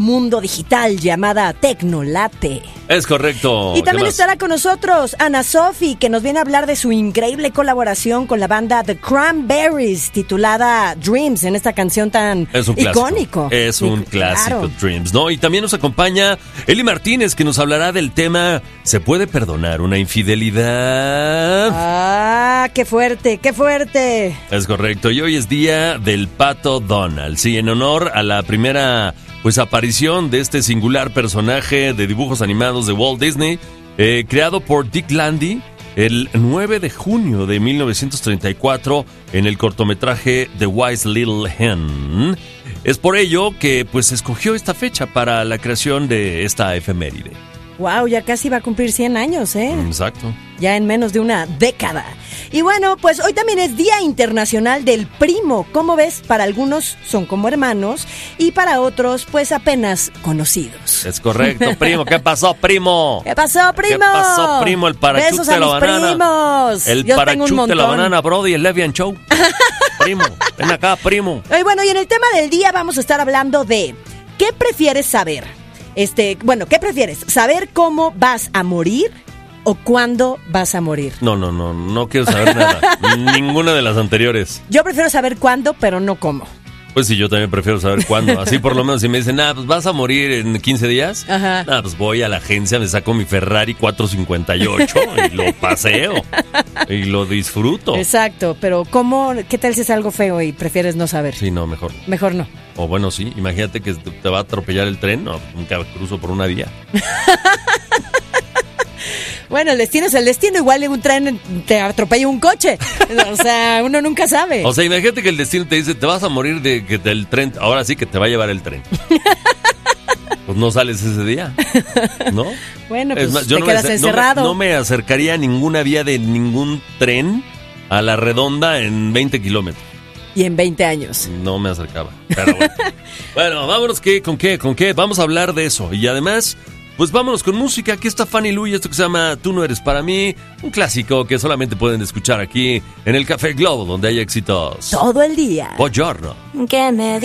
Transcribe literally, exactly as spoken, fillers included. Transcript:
mundo digital llamada Tecnolate. Es correcto. Y también estará con nosotros Ana Sofi, que nos viene a hablar de su increíble colaboración con la banda The Cranberries, titulada Dreams, en esta canción tan es un icónico. Clásico. Es un claro. clásico, Dreams, ¿no? Y también nos acompaña Eli Martínez, que nos hablará del tema ¿se puede perdonar una infidelidad? Ah, qué fuerte, qué fuerte. Es correcto. Y hoy es día del Pato Donald. Sí, en honor a la primera pues aparición de este singular personaje de dibujos animados de Walt Disney, eh, creado por Dick Landy el nueve de junio de mil novecientos treinta y cuatro en el cortometraje The Wise Little Hen. Es por ello que pues escogió esta fecha para la creación de esta efeméride. Wow, ya casi va a cumplir cien años, ¿eh? Exacto. Ya en menos de una década. Y bueno, pues hoy también es Día Internacional del Primo. ¿Cómo ves? Para algunos son como hermanos y para otros, pues apenas conocidos. Es correcto, primo. ¿Qué pasó, primo? ¿Qué pasó, primo? ¿Qué pasó, primo? El parachute Besos a de la mis banana. primos. El Yo parachute de la banana, Brody, el Levian Show. Primo, ven acá, primo. Y bueno, y en el tema del día vamos a estar hablando de ¿qué prefieres saber? Este, bueno, ¿qué prefieres? ¿Saber cómo vas a morir o cuándo vas a morir? No, no, no, no quiero saber nada. Ninguna de las anteriores. Yo prefiero saber cuándo, pero no cómo. Pues sí, yo también prefiero saber cuándo. Así por lo menos si me dicen, ah, pues vas a morir en quince días. Ajá. Ah, pues voy a la agencia, me saco mi Ferrari cuatrocientos cincuenta y ocho y lo paseo. Y lo disfruto. Exacto, pero ¿cómo? ¿Qué tal si es algo feo y prefieres no saber? Sí, no, mejor. Mejor no. O bueno, sí, imagínate que te va a atropellar el tren. No, nunca cruzo por una vía. Bueno, el destino es el destino. Igual un tren te atropella un coche. O sea, uno nunca sabe. O sea, imagínate que el destino te dice, te vas a morir de que del tren. Ahora sí que te va a llevar el tren. Pues no sales ese día, ¿no? Bueno, pues más, yo te no quedas me, encerrado. No me, no me acercaría a ninguna vía de ningún tren a la redonda en veinte kilómetros. Y en veinte años. No me acercaba, pero bueno. Bueno, vámonos, ¿qué? ¿Con qué? ¿Con qué? Vamos a hablar de eso. Y además, pues vámonos con música. Aquí está Fanny Lu y esto que se llama Tú no eres para mí. Un clásico que solamente pueden escuchar aquí en el Café Globo, donde hay éxitos. Todo el día. Buongiorno. Que me